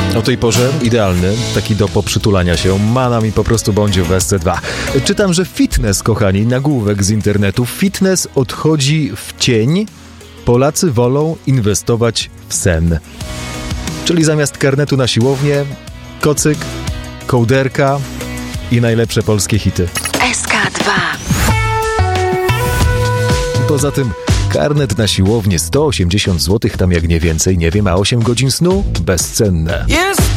O tej porze idealny, taki do poprzytulania się, mana mi po prostu bądź w SC2. Czytam, że fitness, kochani, nagłówek z internetu, fitness odchodzi w cień, Polacy wolą inwestować w sen. Czyli zamiast karnetu na siłownię, kocyk, kołderka i najlepsze polskie hity. SK2. Poza tym karnet na siłownię 180 zł, tam jak nie więcej, nie wiem, a 8 godzin snu bezcenne. Jest